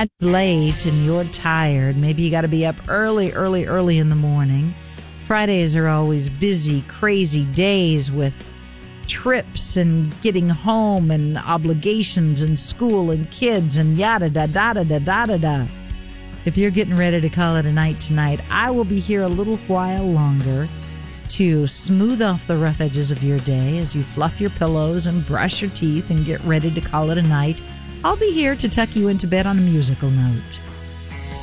not late and you're tired, maybe you got to be up early in the morning. Fridays are always busy, crazy days with trips and getting home and obligations and school and kids and yada da da da da da da da. If you're getting ready to call it a night tonight, I will be here a little while longer to smooth off the rough edges of your day as you fluff your pillows and brush your teeth and get ready to call it a night. I'll be here to tuck you into bed on a musical note.